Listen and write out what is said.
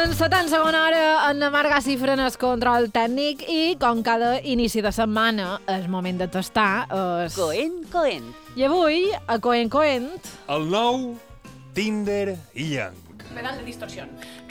En la tan segona hora, en la Marga Cifra en el control tècnic i, com cada inici de setmana, és moment de tastar Coent. I avui, a Coent, El nou Tinder Young. Pedal de distorsión.